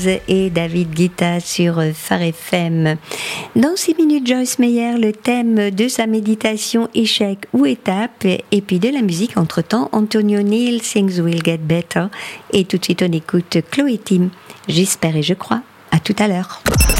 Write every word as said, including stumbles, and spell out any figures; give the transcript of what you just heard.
et David Guetta sur Phare F M. Dans six minutes, Joyce Meyer, le thème de sa méditation, échec ou étape, et puis de la musique. Entre-temps, Antonio Neal, Things Will Get Better, et tout de suite on écoute Chloé Tim, J'espère et je crois. À tout à l'heure.